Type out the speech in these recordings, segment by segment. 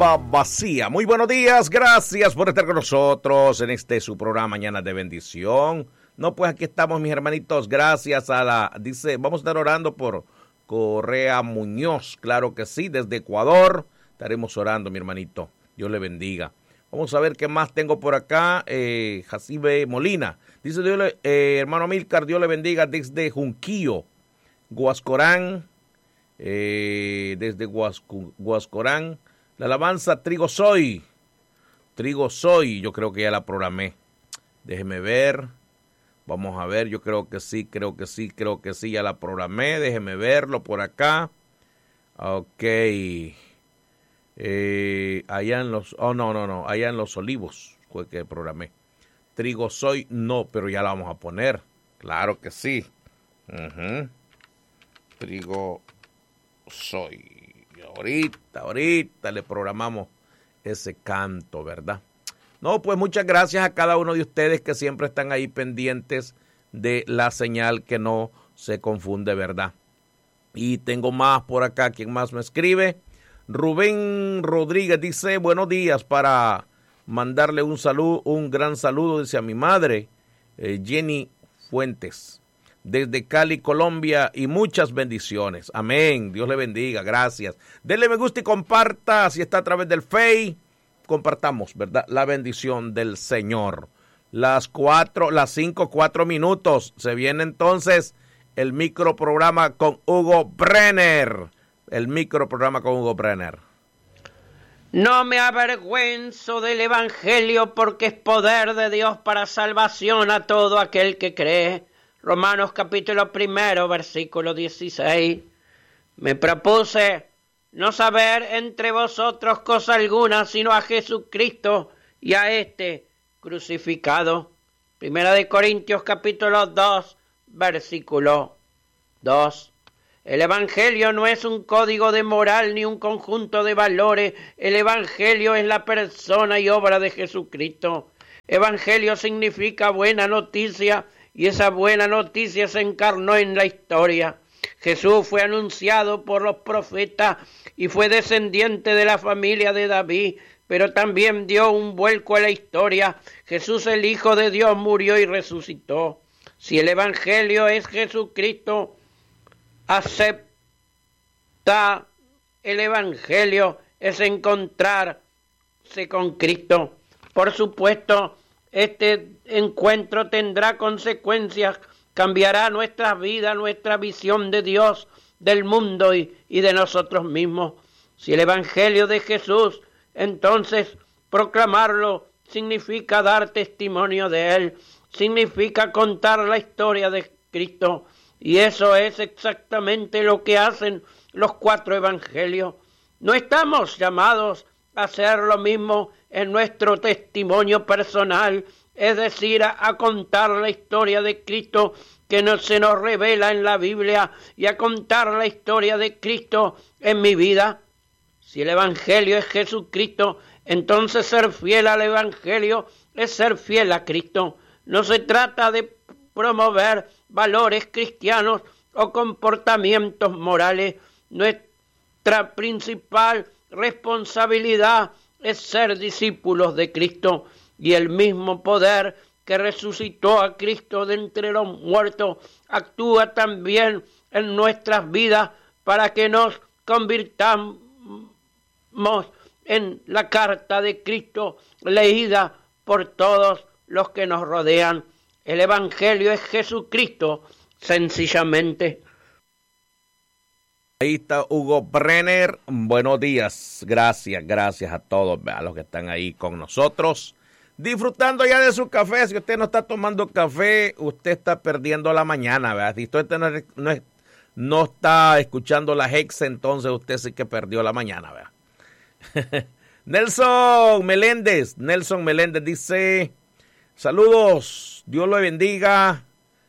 tumba vacía. Muy buenos días, gracias por estar con nosotros en su programa Mañana de Bendición. No, pues aquí estamos, mis hermanitos, gracias dice, vamos a estar orando por Correa Muñoz, claro que sí, desde Ecuador, estaremos orando, mi hermanito, Dios le bendiga. Vamos a ver qué más tengo por acá, Jacibe Molina, dice, hermano Milcar, Dios le bendiga desde Junquillo, Guascorán, desde Guascorán, la alabanza Trigo Soy, yo creo que ya la programé, déjeme ver, vamos a ver, yo creo que sí, ya la programé, déjeme verlo por acá, ok, allá en los, allá en Los Olivos fue que programé, Trigo Soy, no, pero ya la vamos a poner, claro que sí, Trigo Soy. Ahorita le programamos ese canto, ¿verdad? No, pues muchas gracias a cada uno de ustedes que siempre están ahí pendientes de la señal que no se confunde, ¿verdad? Y tengo más por acá, ¿quién más me escribe? Rubén Rodríguez dice, buenos días, para mandarle un gran saludo, dice a mi madre, Jenny Fuentes. Desde Cali, Colombia, y muchas bendiciones. Amén. Dios le bendiga. Gracias. Denle me gusta y comparta. Si está a través del Face, compartamos, ¿verdad? La bendición del Señor. Las 5, 4 minutos. Se viene entonces el microprograma con Hugo Brenner. No me avergüenzo del Evangelio porque es poder de Dios para salvación a todo aquel que cree. Romanos capítulo 1, versículo 16. Me propuse no saber entre vosotros cosa alguna, sino a Jesucristo y a este crucificado. Primera de Corintios capítulo 2, versículo 2. El Evangelio no es un código de moral ni un conjunto de valores. El Evangelio es la persona y obra de Jesucristo. Evangelio significa buena noticia. Y esa buena noticia se encarnó en la historia. Jesús fue anunciado por los profetas y fue descendiente de la familia de David, pero también dio un vuelco a la historia. Jesús, el Hijo de Dios, murió y resucitó. Si el Evangelio es Jesucristo, acepta el Evangelio, es encontrarse con Cristo. Por supuesto, este encuentro tendrá consecuencias, cambiará nuestras vidas, nuestra visión de Dios, del mundo y de nosotros mismos. Si el Evangelio de Jesús, entonces proclamarlo significa dar testimonio de Él, significa contar la historia de Cristo. Y eso es exactamente lo que hacen los 4 evangelios. No estamos llamados a hacer lo mismo en nuestro testimonio personal, es decir, a contar la historia de Cristo que se nos revela en la Biblia y a contar la historia de Cristo en mi vida. Si el Evangelio es Jesucristo, entonces ser fiel al Evangelio es ser fiel a Cristo. No se trata de promover valores cristianos o comportamientos morales. Nuestra principal responsabilidad es ser discípulos de Cristo, y el mismo poder que resucitó a Cristo de entre los muertos actúa también en nuestras vidas para que nos convirtamos en la carta de Cristo leída por todos los que nos rodean. El Evangelio es Jesucristo, sencillamente. Ahí está Hugo Brenner. Buenos días. Gracias a todos, a los que están ahí con nosotros. Disfrutando ya de su café. Si usted no está tomando café, usted está perdiendo la mañana, ¿verdad? Si usted no está escuchando la Hex, entonces usted sí que perdió la mañana, ¿verdad? Nelson Meléndez dice, saludos, Dios lo bendiga.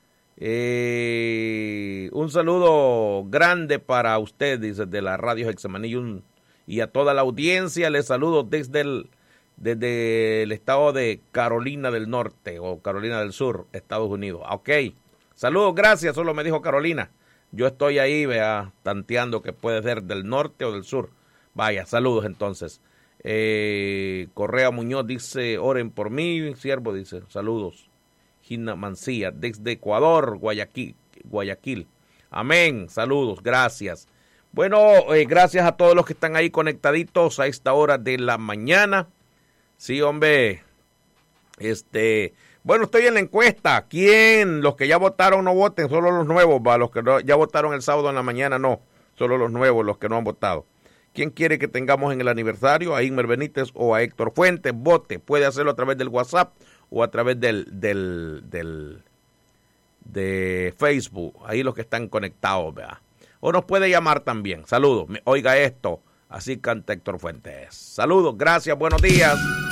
Un saludo grande para usted, dice, de la Radio Hexamaní, y a toda la audiencia. Les saludo desde el estado de Carolina del Norte o Carolina del Sur, Estados Unidos. Ok, saludos, gracias, solo me dijo Carolina. Yo estoy ahí, vea, tanteando que puede ser del norte o del sur. Vaya, saludos entonces. Correa Muñoz dice, oren por mí, siervo, dice, saludos. Gina Mancía, desde Ecuador, Guayaquil. Amén, saludos, gracias. Bueno, gracias a todos los que están ahí conectaditos a esta hora de la mañana. Sí, hombre, bueno, estoy en la encuesta. Los que ya votaron no voten, solo los nuevos, va, los que ya votaron el sábado en la mañana no, solo los nuevos, los que no han votado. ¿Quién quiere que tengamos en el aniversario? A Inmer Benítez o a Héctor Fuentes, vote, puede hacerlo a través del WhatsApp o a través de Facebook, ahí los que están conectados, ¿verdad? O nos puede llamar también. Saludos, oiga esto, así canta Héctor Fuentes. Saludos, gracias, buenos días.